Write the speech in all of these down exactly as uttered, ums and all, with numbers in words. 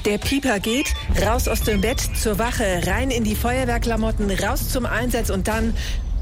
Der Pieper geht, raus aus dem Bett, zur Wache, rein in die Feuerwehrklamotten, raus zum Einsatz und dann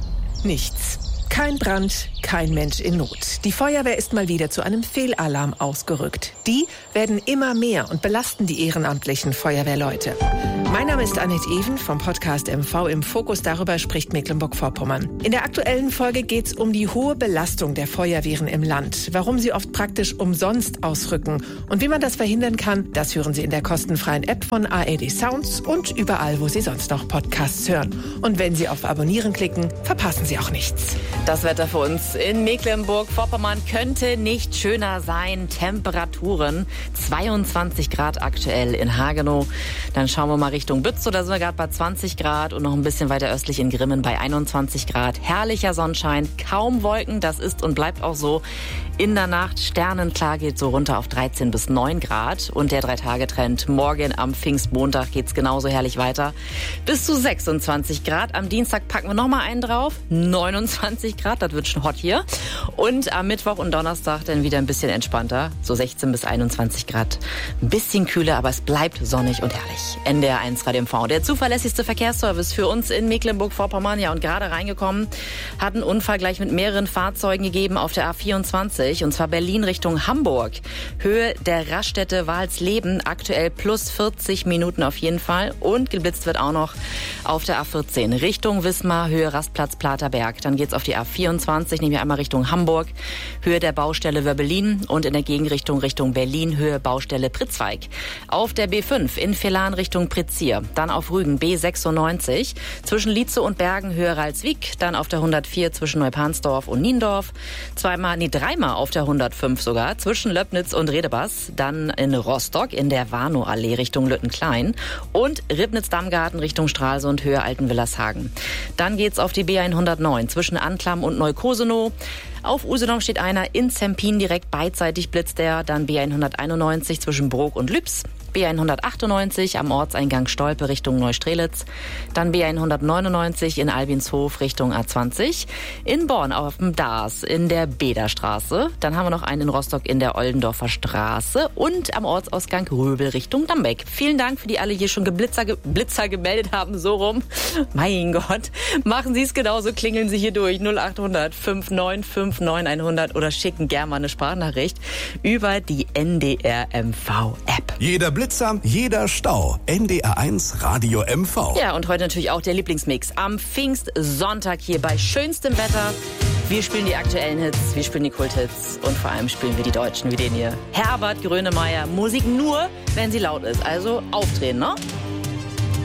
nichts. Kein Brand, kein Mensch in Not. Die Feuerwehr ist mal wieder zu einem Fehlalarm ausgerückt. Die werden immer mehr und belasten die ehrenamtlichen Feuerwehrleute. Mein Name ist Annette Even vom Podcast M V im Fokus. Darüber spricht Mecklenburg-Vorpommern. In der aktuellen Folge geht es um die hohe Belastung der Feuerwehren im Land. Warum sie oft praktisch umsonst ausrücken und wie man das verhindern kann, das hören Sie in der kostenfreien App von A R D Sounds und überall, wo Sie sonst noch Podcasts hören. Und wenn Sie auf Abonnieren klicken, verpassen Sie auch nichts. Das Wetter für uns in Mecklenburg-Vorpommern könnte nicht schöner sein. Temperaturen zweiundzwanzig Grad aktuell in Hagenow. Dann schauen wir mal Richtung Bützow, da sind wir gerade bei zwanzig Grad und noch ein bisschen weiter östlich in Grimmen bei einundzwanzig Grad. Herrlicher Sonnenschein, kaum Wolken, das ist und bleibt auch so. In der Nacht sternenklar geht so runter auf dreizehn bis neun Grad und der Drei-Tage-Trend morgen am Pfingstmontag geht's genauso herrlich weiter. Bis zu sechsundzwanzig Grad. Am Dienstag packen wir noch mal einen drauf. neunundzwanzig Grad, das wird schon hot hier. Und am Mittwoch und Donnerstag dann wieder ein bisschen entspannter. So sechzehn bis einundzwanzig Grad. Ein bisschen kühler, aber es bleibt sonnig und herrlich. N D R eins Radio M V. Der zuverlässigste Verkehrsservice für uns in Mecklenburg-Vorpommern. Ja, und gerade reingekommen hat einen Unfall gleich mit mehreren Fahrzeugen gegeben auf der A vierundzwanzig. Und zwar Berlin Richtung Hamburg. Höhe der Raststätte Walsleben, aktuell plus vierzig Minuten auf jeden Fall. Und geblitzt wird auch noch auf der A vierzehn Richtung Wismar, Höhe Rastplatz Platerberg. Dann geht's auf die A vierundzwanzig, nehmen wir einmal Richtung Hamburg, Höhe der Baustelle Wörbelin und in der Gegenrichtung Richtung Berlin, Höhe Baustelle Pritzweig. Auf der B fünf in Villahn Richtung Prizier. Dann auf Rügen B sechsundneunzig, zwischen Lietze und Bergen, Höhe Ralswiek. Dann auf der hundertvier zwischen Neupansdorf und Niendorf. Zweimal, nee, dreimal auf der hundertfünf sogar, zwischen Löbnitz und Redebas, dann in Rostock in der Warnow-Allee Richtung Lüttenklein und Ribnitz-Dammgarten Richtung Stralsund, Höhe Altenwillershagen. Dann geht's auf die B hundertneun zwischen Anklam und Neukosenow. Auf Usedom steht einer, in Zempin direkt beidseitig blitzt der, dann B hunderteinundneunzig zwischen Brok und Lübs. B hundertachtundneunzig am Ortseingang Stolpe Richtung Neustrelitz. Dann B hundertneunundneunzig in Albinshof Richtung A zwanzig. In Born auf dem Daas in der Bederstraße. Dann haben wir noch einen in Rostock in der Oldendorfer Straße. Und am Ortsausgang Röbel Richtung Dambeck. Vielen Dank für die alle hier schon Geblitzer, Blitzer gemeldet haben, so rum. Mein Gott, machen Sie es genauso, klingeln Sie hier durch null achthundert fünf neun fünf neun hundert oder schicken gerne mal eine Sprachnachricht über die N D R M V-App. Jeder Blitzer, jeder Stau. N D R eins Radio M V. Ja, und heute natürlich auch der Lieblingsmix am Pfingstsonntag hier bei schönstem Wetter. Wir spielen die aktuellen Hits, wir spielen die Kulthits und vor allem spielen wir die Deutschen wie den hier. Herbert Grönemeyer. Musik nur, wenn sie laut ist. Also aufdrehen, ne?